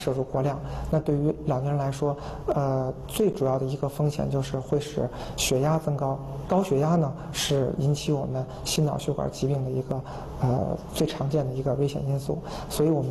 摄入过量，那对于老年人来说，最主要的一个风险就是会使血压增高。高血压呢是引起我们心脑血管疾病的一个最常见的一个危险因素，所以我们